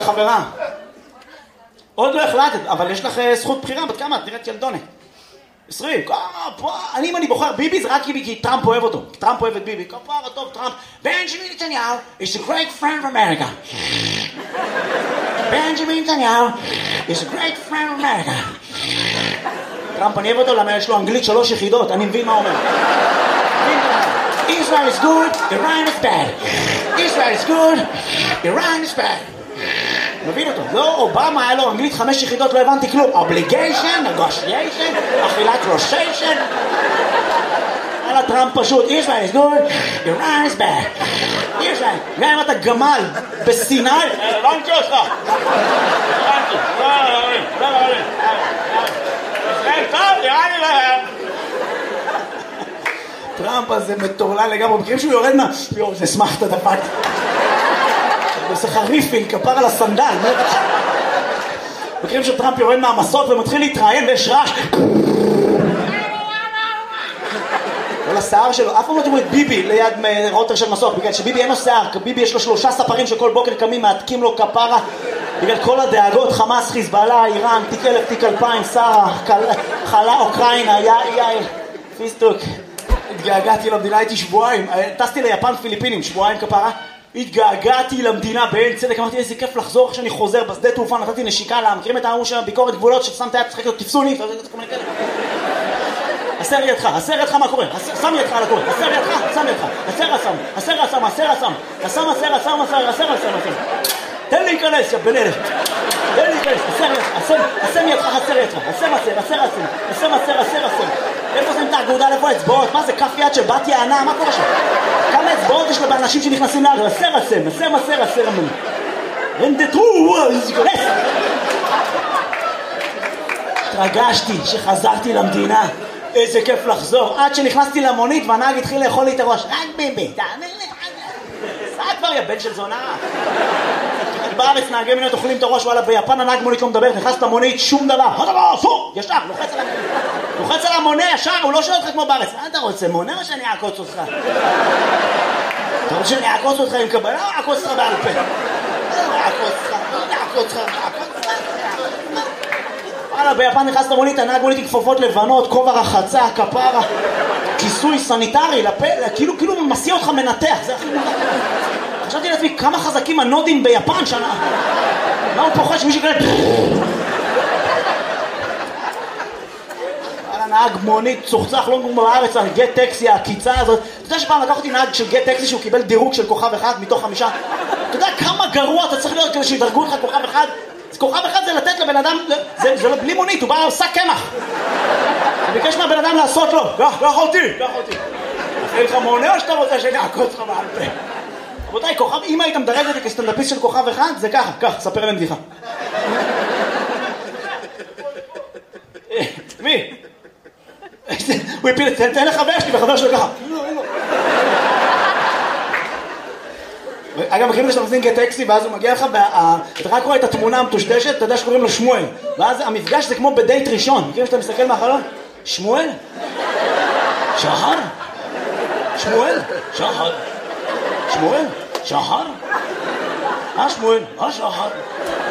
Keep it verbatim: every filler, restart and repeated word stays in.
חברה. עוד לא החלטת, אבל יש לך זכות בחירה, בת כמה? את נראית ילדונת. עשרים, אני אם אני בוחר ביבי זה רק כי טראמפ אוהב אותו. טראמפ אוהב את ביבי, כפרה טוב טראמפ. בנג'מין נתניהו is a great friend of America. בנג'מין נתניהו is a great friend of America. טראמפ אני אוהב אותו למה יש לו אנגלית שלוש יחידות, אני מבין מה אומר. Israel is good, Iran is bad. Israel is good, Iran is bad. מבין אותו. לא, אובמה היה לו אנגלית חמש יחידות, לא הבנתי כלום. Obligation, negotiation, אכילת רושיישן. על הטראמפ פשוט. Israel is good, Iran is bad. Israel, גם אם אתה גמל בסיני, לא נמצא אותך. לא נמצא, לא נמצא. ישראל טוב, נראה לי להם. טראמפ הזה מטורלל לגמרי, מכירים שהוא יורד מה... יואו, זה שמח את הדפת. עושה חריפין, כפר על הסנדל. מכירים שטראמפ יורד מהמסות ומתחיל להתראיין ויש רעש. כל השיער שלו, אף פעם לא תראו את ביבי ליד רוטר של מסוק, בגלל שביבי אין לו שיער, ביבי יש לו שלושה ספרים שכל בוקר קמים, מעתקים לו כפרה, בגלל כל הדאגות, חמאס, חיזבאללה, איראן, תיק אלף, תיק אלפיים, שרה, חלה, אוקראינה, יאיר, פיסטוק. התגעגעתי למדינה, הייתי שבועיים, טסתי ליפן פיליפינים, שבועיים כפרה, התגעגעתי למדינה בעין צדק, אמרתי איזה כיף לחזור כשאני חוזר בשדה תעופה, נתתי נשיקה לה, מכירים את האמור של ביקורת גבולות ששמת יד, צחק לו, תפסו לי, הסר ידך, הסר ידך מה קורה, שם ידך על הקורה, הסר ידך, שם ידך, הסר הסם, הסר הסם, הסר הסם, הסם הסר הסם, הסר הסר הסם, תן לי להיכנס, יא בן אלף, תן לי להיכנס, הסם ידך, הסר ידך, הסם הסר, הסר הסם, הסם הסר, הסר הסם, איפה שמים את האגודה, איפה האצבעות, מה זה כף יד של בת יענה, מה קורה שם? כמה אצבעות יש לו באנשים שנכנסים לאגר, הסר הסם, הסם הסר, הסר הסם, רנדטרו, להיכנס. התרגשתי שחזרתי למדינה. איזה כיף לחזור, עד שנכנסתי למונית והנהג התחיל לאכול לי את הראש. רק ביבי, תאמין לי, סע כבר יא בן של זונה. בארץ נהגי מונית אוכלים את הראש, וואלה ביפן הנהג מונית לא מדבר, נכנס למונית, שום דבר, הדבר, סור, ישר, לוחץ על המונה. לוחץ על המונה ישר, הוא לא שואל אותך כמו בארץ. מה אתה רוצה, מונה או שאני אעקוץ אותך? אתה רוצה שאני אעקוץ אותך עם קבלה או אעקוץ אותך בעל פה? אעקוץ אותך, אעקוץ אותך, אעקוץ אותך. וואלה, ביפן נכנס למונית, הנהג מונית עם כפפות לבנות, כובע רחצה, כפרה, כיסוי סניטרי, לפה, כאילו, כאילו מסיע אותך מנתח, זה הכי מנתח. חשבתי לעצמי, כמה חזקים הנודים ביפן שנה. מה הוא פוחד שמישהו כאלה... וואלה, נהג מונית, צוחצח, לא נגמר בארץ, על גט טקסי, הקיצה הזאת. אתה יודע שפעם לקח אותי נהג של גט טקסי שהוא קיבל דירוג של כוכב אחד מתוך חמישה? אתה יודע כמה גרוע אתה צריך להיות כדי שידרגו אותך כוכב אחד? כוכב אחד זה לתת לבן אדם, זה, זה לא בלי מונית, הוא בא לעושה קמח. הוא ביקש מהבן אדם לעשות לו, קח, קח אותי, קח אותי. אחרי לך מונה או שאתה רוצה שאני אעקוץ לך בעל פה? רבותיי, כוכב, אם היית מדרג אותי כסטנדאפיסט של כוכב אחד, זה ככה, קח, ספר להם בדיחה. מי? הוא הפיל, תן לחבר שלי וחבר שלו ככה. אגב, מכירים שאתה מזין גט טקסי ואז הוא מגיע לך ואתה רק רואה את התמונה המטושטשת, אתה יודע שקוראים לו שמואל, ואז המפגש זה כמו בדייט ראשון. מכירים שאתה מסתכל מהחלון? שמואל? שחר? שמואל? שחר? שמואל? שחר? אה שמואל? אה שחר?